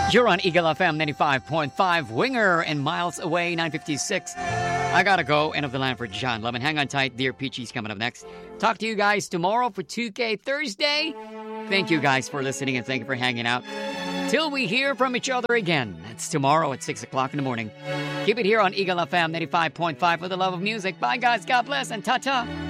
You're on Eagle FM 95.5, Winger and Miles Away 956. I gotta go. End of the line for John Lemon. Hang on tight. Dear Peachy's coming up next. Talk to you guys tomorrow for 2K Thursday. Thank you guys for listening and thank you for hanging out. Till we hear from each other again. That's tomorrow at 6 o'clock in the morning. Keep it here on Eagle FM 95.5 for the love of music. Bye guys. God bless and ta-ta.